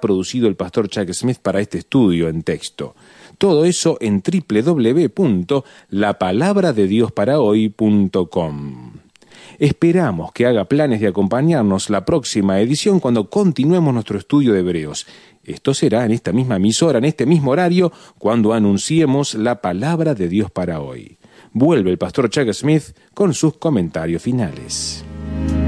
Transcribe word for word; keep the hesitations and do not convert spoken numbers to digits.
producido el pastor Chuck Smith para este estudio en texto. Todo eso en doble u doble u doble u punto la palabra de dios para hoy punto com. Esperamos que haga planes de acompañarnos la próxima edición cuando continuemos nuestro estudio de Hebreos. Esto será en esta misma emisora, en este mismo horario, cuando anunciemos la palabra de Dios para hoy. Vuelve el pastor Chuck Smith con sus comentarios finales.